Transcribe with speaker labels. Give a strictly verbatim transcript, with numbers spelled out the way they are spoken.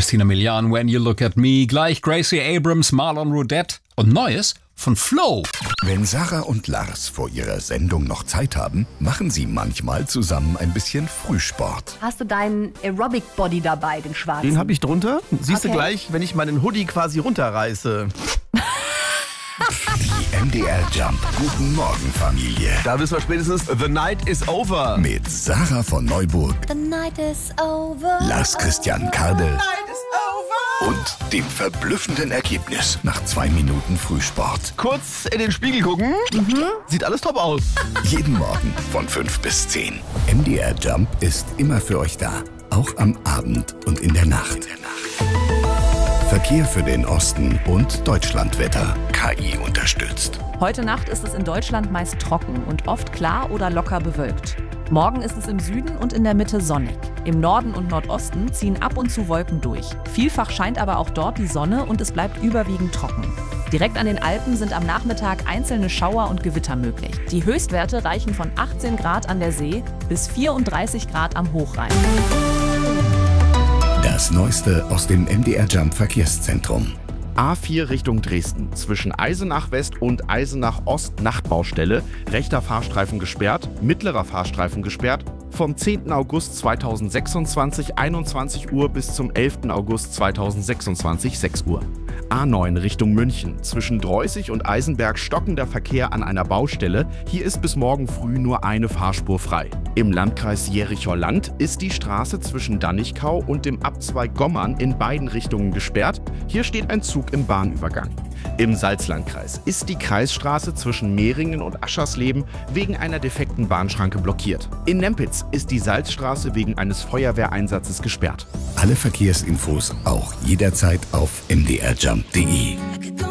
Speaker 1: Christina Milian, When You Look at Me, gleich Gracie Abrams, Marlon Rodette und Neues von Flo.
Speaker 2: Wenn Sarah und Lars vor ihrer Sendung noch Zeit haben, machen sie manchmal zusammen ein bisschen Frühsport.
Speaker 3: Hast du deinen Aerobic-Body dabei, den schwarzen?
Speaker 4: Den habe ich drunter. Siehst
Speaker 3: Okay.
Speaker 4: du gleich, wenn ich meinen Hoodie quasi runterreiße.
Speaker 2: Die M D R Jump Guten Morgen Familie.
Speaker 4: Da wissen wir spätestens, the night is over.
Speaker 2: Mit Sarah von Neuburg,
Speaker 5: The night is over.
Speaker 2: Lars Christian Kardel und dem verblüffenden Ergebnis nach zwei Minuten Frühsport.
Speaker 4: Kurz in den Spiegel gucken. Sieht alles top aus.
Speaker 2: Jeden Morgen von fünf bis zehn. M D R Jump ist immer für euch da. Auch am Abend und in der Nacht. Verkehr für den Osten und Deutschlandwetter. K I unterstützt.
Speaker 6: Heute Nacht ist es in Deutschland meist trocken und oft klar oder locker bewölkt. Morgen ist es im Süden und in der Mitte sonnig. Im Norden und Nordosten ziehen ab und zu Wolken durch. Vielfach scheint aber auch dort die Sonne und es bleibt überwiegend trocken. Direkt an den Alpen sind am Nachmittag einzelne Schauer und Gewitter möglich. Die Höchstwerte reichen von achtzehn Grad an der See bis vierunddreißig Grad am Hochrhein.
Speaker 2: Das Neueste aus dem M D R Jump Verkehrszentrum.
Speaker 7: A vier Richtung Dresden. Zwischen Eisenach West und Eisenach Ost Nachtbaustelle. Rechter Fahrstreifen gesperrt, mittlerer Fahrstreifen gesperrt. Vom zehnten August zweitausendsechsundzwanzig einundzwanzig Uhr bis zum elften August zweitausendsechsundzwanzig sechs Uhr. A neun Richtung München. Zwischen Dreußig und Eisenberg stockender Verkehr an einer Baustelle. Hier ist bis morgen früh nur eine Fahrspur frei. Im Landkreis Jerichower Land ist die Straße zwischen Dannichkau und dem Abzweig Gommern in beiden Richtungen gesperrt. Hier steht ein Zug im Bahnübergang. Im Salzlandkreis ist die Kreisstraße zwischen Mehringen und Aschersleben wegen einer defekten Bahnschranke blockiert. In Nempitz ist die Salzstraße wegen eines Feuerwehreinsatzes gesperrt.
Speaker 2: Alle Verkehrsinfos auch jederzeit auf m d r jump punkt d e.